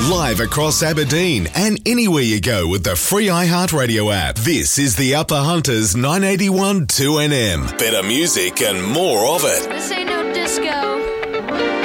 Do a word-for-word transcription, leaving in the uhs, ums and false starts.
Live across Aberdeen and anywhere you go with the free iHeartRadio app. This is the Upper Hunters nine eighty-one two N M. Better music and more of it. This ain't no disco.